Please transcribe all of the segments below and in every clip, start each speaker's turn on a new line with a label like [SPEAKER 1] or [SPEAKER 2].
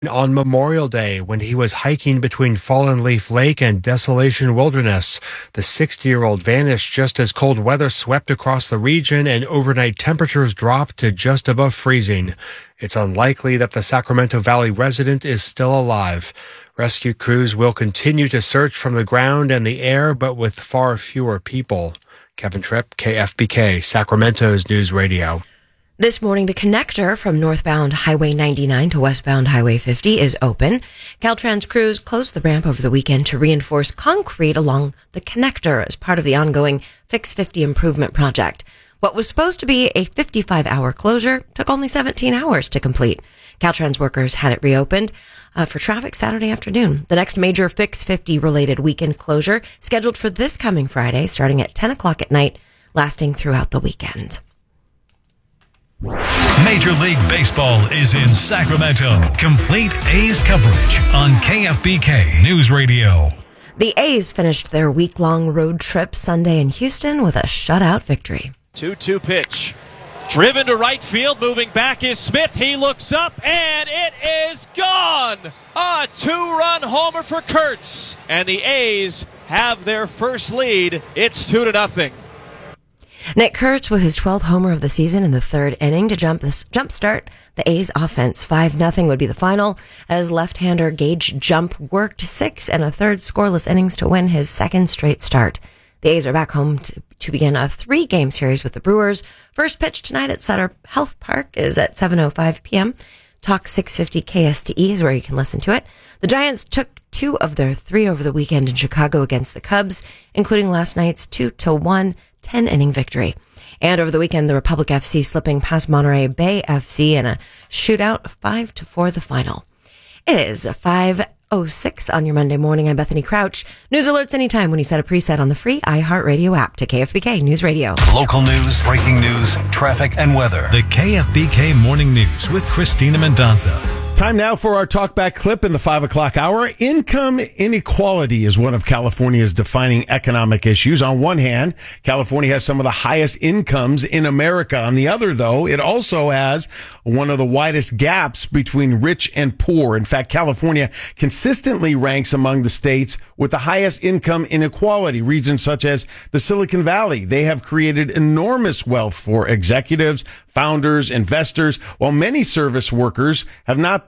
[SPEAKER 1] On Memorial Day, when he was hiking between Fallen Leaf Lake and Desolation Wilderness, the 60-year-old vanished just as cold weather swept across the region and overnight temperatures dropped to just above freezing. It's unlikely that the Sacramento Valley resident is still alive. Rescue crews will continue to search from the ground and the air, but with far fewer people. Kevin Tripp, KFBK, Sacramento's News Radio.
[SPEAKER 2] This morning, the connector from northbound Highway 99 to westbound Highway 50 is open. Caltrans crews closed the ramp over the weekend to reinforce concrete along the connector as part of the ongoing Fix 50 improvement project. What was supposed to be a 55-hour closure took only 17 hours to complete. Caltrans workers had it reopened for traffic Saturday afternoon. The next major Fix 50-related weekend closure scheduled for this coming Friday, starting at 10 o'clock at night, lasting throughout the weekend.
[SPEAKER 3] Major League Baseball is in Sacramento. Complete A's coverage on KFBK News Radio.
[SPEAKER 2] The A's finished their week-long road trip Sunday in Houston with a shutout victory.
[SPEAKER 4] 2-2 pitch. Driven to right field. Moving back is Smith. He looks up, and it is gone. A two-run homer for Kurtz. And the A's have their first lead. It's 2-0.
[SPEAKER 2] Nick Kurtz with his 12th homer of the season in the third inning to jumpstart the A's offense. 5-0 would be the final as left-hander Gage Jump worked 6 1/3 scoreless innings to win his second straight start. The A's are back home to begin a 3-game series with the Brewers. First pitch tonight at Sutter Health Park is at 7:05 p.m. Talk 650 KSTE is where you can listen to it. The Giants took 2 of their 3 over the weekend in Chicago against the Cubs, including last night's 2-1 10-inning victory. And over the weekend, the Republic FC slipping past Monterey Bay FC in a shootout, 5-4 the final. It is 5:06 on your Monday morning. I'm Bethany Crouch. News alerts anytime when you set a preset on the free iHeartRadio app to KFBK News Radio.
[SPEAKER 3] Local news, breaking news, traffic, and weather. The KFBK Morning News with Christina Mendonca.
[SPEAKER 5] Time now for our talkback clip in the 5 o'clock hour. Income inequality is one of California's defining economic issues. On one hand, California has some of the highest incomes in America. On the other, though, it also has one of the widest gaps between rich and poor. In fact, California consistently ranks among the states with the highest income inequality. Regions such as the Silicon Valley, they have created enormous wealth for executives, founders, investors, while many service workers have not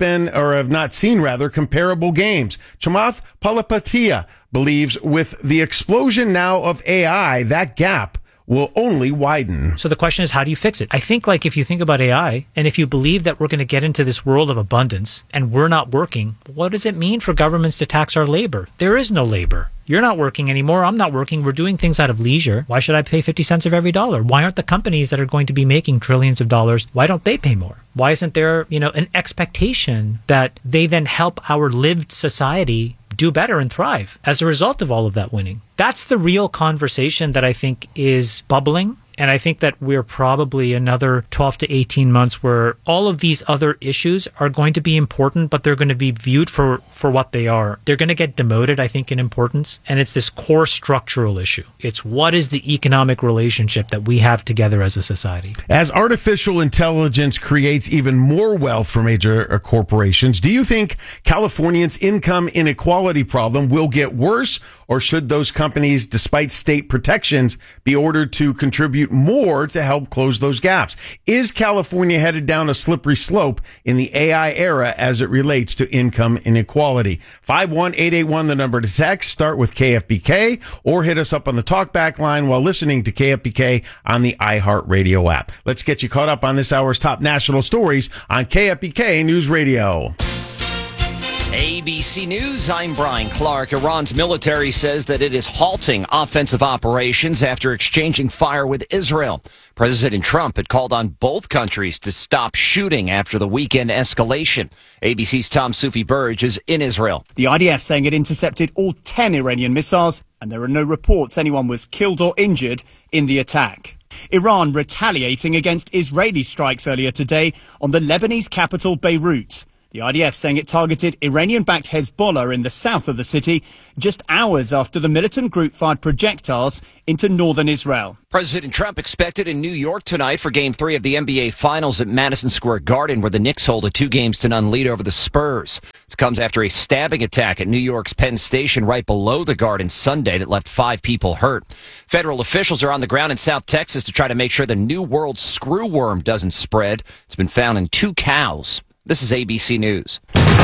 [SPEAKER 5] seen comparable gains. Chamath Palihapitiya believes with the explosion now of AI, that gap will only widen.
[SPEAKER 6] So the question is, how do you fix it? I think, if you think about AI, and if you believe that we're going to get into this world of abundance and we're not working, what does it mean for governments to tax our labor? There is no labor. You're not working anymore. I'm not working. We're doing things out of leisure. Why should I pay 50 cents of every dollar? Why aren't the companies that are going to be making trillions of dollars, why don't they pay more? Why isn't there, an expectation that they then help our lived society do better and thrive as a result of all of that winning? That's the real conversation that I think is bubbling. And I think that we're probably another 12 to 18 months where all of these other issues are going to be important, but they're going to be viewed for what they are. They're going to get demoted, I think, in importance. And it's this core structural issue. It's what is the economic relationship that we have together as a society?
[SPEAKER 5] As artificial intelligence creates even more wealth for major corporations, do you think Californians' income inequality problem will get worse, or should those companies, despite state protections, be ordered to contribute more to help close those gaps? Is California headed down a slippery slope in the AI era as it relates to income inequality? 51881, the number to text. Start with KFBK or hit us up on the talkback line while listening to KFBK on the iHeartRadio app. Let's get you caught up on this hour's top national stories on KFBK News Radio.
[SPEAKER 7] ABC News, I'm Brian Clark. Iran's military says that it is halting offensive operations after exchanging fire with Israel. President Trump had called on both countries to stop shooting after the weekend escalation. ABC's Tom Sufi Burge is in Israel.
[SPEAKER 8] The IDF saying it intercepted all 10 Iranian missiles, and there are no reports anyone was killed or injured in the attack. Iran retaliating against Israeli strikes earlier today on the Lebanese capital Beirut. The IDF saying it targeted Iranian-backed Hezbollah in the south of the city just hours after the militant group fired projectiles into northern Israel.
[SPEAKER 7] President Trump expected in New York tonight for Game 3 of the NBA Finals at Madison Square Garden, where the Knicks hold a 2-0 lead over the Spurs. This comes after a stabbing attack at New York's Penn Station right below the Garden Sunday that left 5 people hurt. Federal officials are on the ground in South Texas to try to make sure the New World screwworm doesn't spread. It's been found in 2 cows. This is ABC News.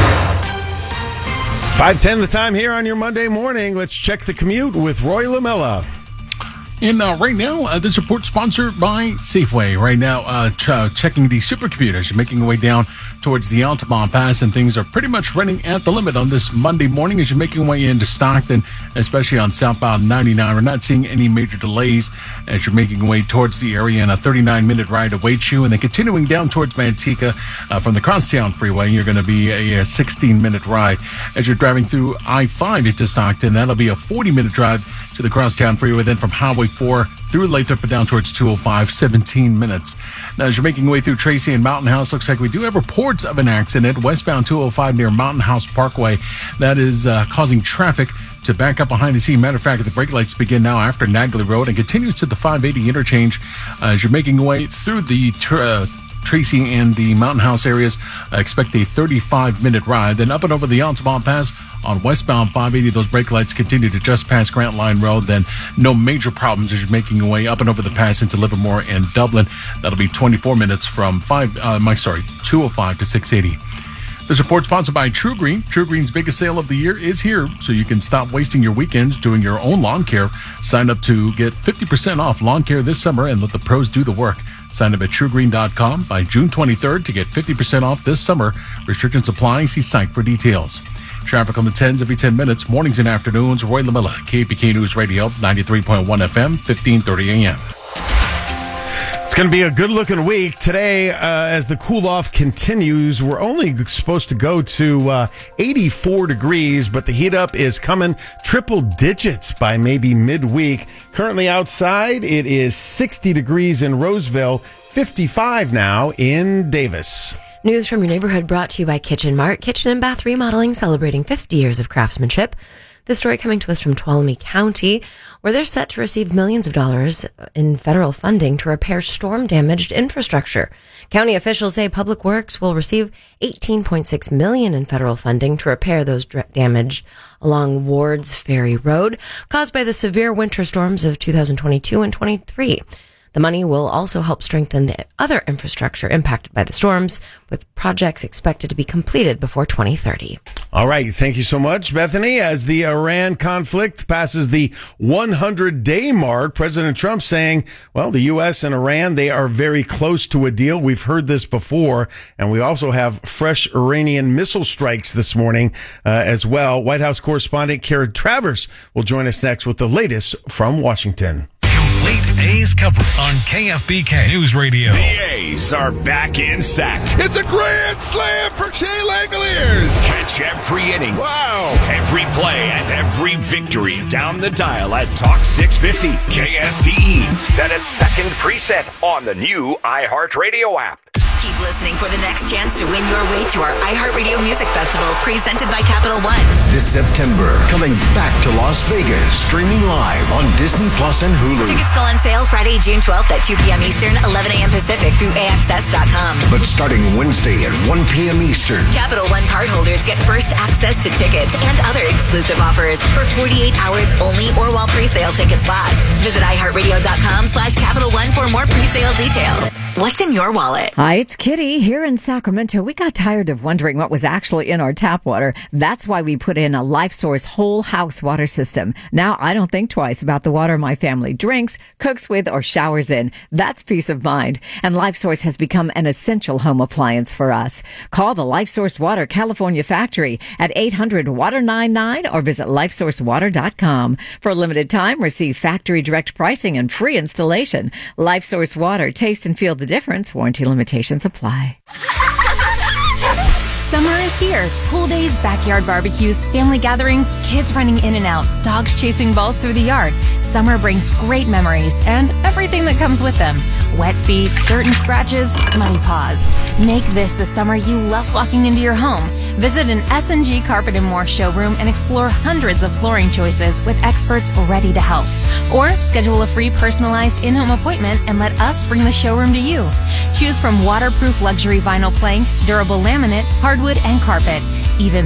[SPEAKER 5] 5:10 the time here on your Monday morning. Let's check the commute with Roy Lamella.
[SPEAKER 9] And right now, this report sponsored by Safeway. Right now, checking the supercomputers, making your way down towards the Altamont Pass, and things are pretty much running at the limit on this Monday morning as you're making your way into Stockton, especially on southbound 99. We're not seeing any major delays as you're making your way towards the area, and a 39-minute ride awaits you. And then continuing down towards Manteca from the Crosstown Freeway, you're going to be a 16-minute ride. As you're driving through I-5 into Stockton, that'll be a 40-minute drive to the Crosstown Freeway, then from Highway 4 through Lathrop and down towards 205, 17 minutes. Now, as you're making your way through Tracy and Mountain House, looks like we do have reports of an accident westbound 205 near Mountain House Parkway. That is causing traffic to back up behind the scene. Matter of fact, the brake lights begin now after Nagley Road and continues to the 580 interchange as you're making your way through the Tracy and the Mountain House areas. Expect a 35-minute ride. Then up and over the Altamont Pass on westbound 580, those brake lights continue to just pass Grant Line Road. Then no major problems as you're making your way up and over the pass into Livermore and Dublin. That'll be 24 minutes from 205 to 680. This report sponsored by True Green. True Green's biggest sale of the year is here, so you can stop wasting your weekends doing your own lawn care. Sign up to get 50% off lawn care this summer and let the pros do the work. Sign up at truegreen.com by June 23rd to get 50% off this summer. Restrictions apply. See site for details. Traffic on the 10s every 10 minutes, mornings and afternoons. Roy Lamella, KPK News Radio, 93.1 FM, 1530 AM.
[SPEAKER 5] It's going to be a good-looking week. Today, as the cool-off continues, we're only supposed to go to 84 degrees, but the heat-up is coming triple digits by maybe midweek. Currently outside, it is 60 degrees in Roseville, 55 now in Davis.
[SPEAKER 2] News from your neighborhood brought to you by Kitchen Mart. Kitchen and bath remodeling celebrating 50 years of craftsmanship. This story coming to us from Tuolumne County, where they're set to receive millions of dollars in federal funding to repair storm-damaged infrastructure. County officials say Public Works will receive $18.6 million in federal funding to repair those damage along Ward's Ferry Road caused by the severe winter storms of 2022 and 23. The money will also help strengthen the other infrastructure impacted by the storms, with projects expected to be completed before 2030.
[SPEAKER 5] All right. Thank you so much, Bethany. As the Iran conflict passes the 100-day mark, President Trump saying, well, the U.S. and Iran, they are very close to a deal. We've heard this before. And we also have fresh Iranian missile strikes this morning as well. White House correspondent Karen Travers will join us next with the latest from Washington.
[SPEAKER 3] Complete A's coverage on KFBK News Radio.
[SPEAKER 10] The A's are back in sack. It's a grand slam for Shea Langoliers. Catch every inning. Wow. Every play and every victory down the dial at Talk 650 KSTE. Set a second preset on the new iHeartRadio app.
[SPEAKER 11] Keep listening for the next chance to win your way to our iHeartRadio Music Festival presented by Capital One.
[SPEAKER 12] This September, coming back to Las Vegas, streaming live on Disney Plus and Hulu.
[SPEAKER 11] Tickets go on sale Friday, June 12th at 2 p.m. Eastern, 11 a.m. Pacific through AXS.com.
[SPEAKER 12] But starting Wednesday at 1 p.m. Eastern,
[SPEAKER 11] Capital One cardholders get first access to tickets and other exclusive offers for 48 hours only or while pre-sale tickets last. Visit iHeartRadio.com/Capital One for more pre-sale details. What's in your wallet?
[SPEAKER 13] Hi, it's Kitty here in Sacramento. We got tired of wondering what was actually in our tap water. That's why we put in a LifeSource whole house water system. Now I don't think twice about the water my family drinks, cooks with, or showers in. That's peace of mind. And LifeSource has become an essential home appliance for us. Call the LifeSource Water California factory at 800-WATER-99 or visit LifeSourceWater.com. For a limited time, receive factory direct pricing and free installation. LifeSource Water. Taste and feel the difference. Warranty limitations apply.
[SPEAKER 14] Summer is here. Pool days, backyard barbecues, family gatherings, kids running in and out, dogs chasing balls through the yard. Summer brings great memories and everything that comes with them. Wet feet, dirt and scratches, muddy paws. Make this the summer you love walking into your home. Visit an S&G Carpet & More showroom and explore hundreds of flooring choices with experts ready to help. Or schedule a free personalized in-home appointment and let us bring the showroom to you. Choose from waterproof luxury vinyl plank, durable laminate, hardwood, and carpet. Even